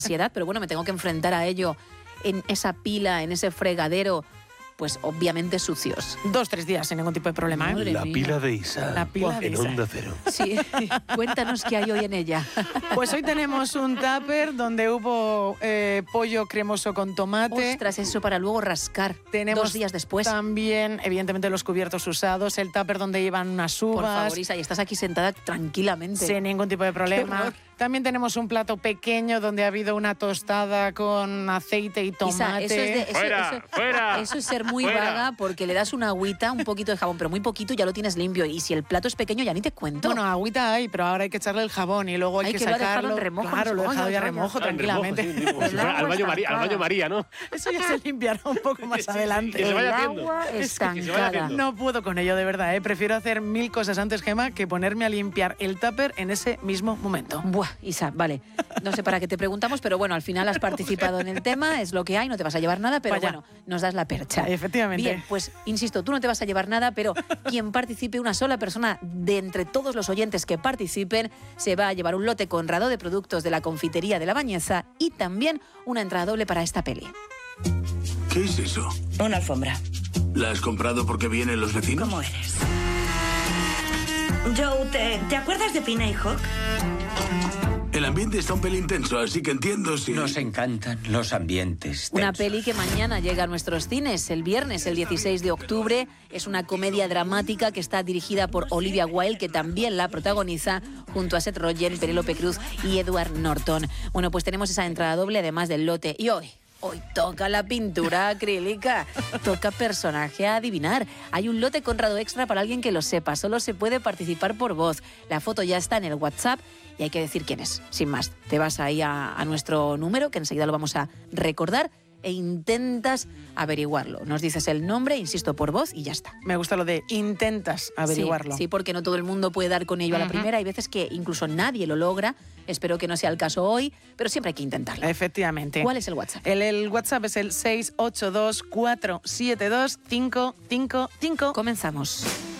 ansiedad, pero bueno, me tengo que enfrentar a ello en esa pila, en ese fregadero, pues obviamente sucios. 2-3 días sin ningún tipo de problema, ¿eh? Madre La mía. pila de Isa. La pila de en Isa. Onda Cero. Sí, cuéntanos qué hay hoy en ella. Pues hoy tenemos un tupper donde hubo pollo cremoso con tomate. Ostras, eso para luego rascar Tenemos 2 días después. también, evidentemente, los cubiertos usados, el tupper donde llevan unas uvas. Por favor, Isa, y estás aquí sentada tranquilamente. Sin ningún tipo de problema. También tenemos un plato pequeño donde ha habido una tostada con aceite y tomate. Isa, Fuera. eso es ser muy Fuera. vaga porque le das una agüita, un poquito de jabón, pero muy poquito, ya lo tienes limpio. Y si el plato es pequeño, ya ni te cuento. Bueno, agüita hay, pero ahora hay que echarle el jabón y luego hay Ay, que que lo ha dejado sacarlo. en remojo, Claro, lo he no sé. dejado Ay, ya ay, remojo ay. tranquilamente. Remojo, sí, como si fuera al baño María, ¿no? Eso ya se limpiará un poco más adelante. Que se El vaya haciendo. agua Que se vaya estancada. haciendo. No puedo con ello, de verdad, ¿eh? Prefiero hacer 1000 cosas antes, Gemma, que ponerme a limpiar el tupper en ese mismo momento. Buah, Isa, vale. No sé para qué te preguntamos, pero bueno, al final has participado en el tema, es lo que hay, no te vas a llevar nada, pero Vaya. bueno, nos das la percha. Efectivamente. Bien, pues insisto, tú no te vas a llevar nada, pero quien participe, una sola persona de entre todos los oyentes que participen, se va a llevar un lote Conrado de productos de la confitería de La Bañeza y también una entrada doble para esta peli. ¿Qué es eso? Una alfombra. ¿La has comprado porque vienen los vecinos? ¿Cómo eres? Joe, ¿te acuerdas de Pina y Hawk? El ambiente está un pelín tenso, así que entiendo si... Nos encantan los ambientes Una tensos. peli que mañana llega a nuestros cines, el viernes, el 16 de octubre. Es una comedia dramática que está dirigida por Olivia Wilde, que también la protagoniza junto a Seth Rogen, Penélope Cruz y Edward Norton. Bueno, pues tenemos esa entrada doble, además del lote. Y hoy toca la pintura acrílica, toca personaje a adivinar. Hay un lote Conrado extra para alguien que lo sepa, solo se puede participar por voz. La foto ya está en el WhatsApp y hay que decir quién es, sin más. Te vas ahí a nuestro número, que enseguida lo vamos a recordar, e intentas averiguarlo. Nos dices el nombre, insisto, por voz y ya está. Me gusta lo de intentas averiguarlo. Sí, porque no todo el mundo puede dar con ello a la primera. Hay veces que incluso nadie lo logra. Espero que no sea el caso hoy, pero siempre hay que intentarlo. Efectivamente. ¿Cuál es el WhatsApp? El WhatsApp es el 682 472 555. Comenzamos.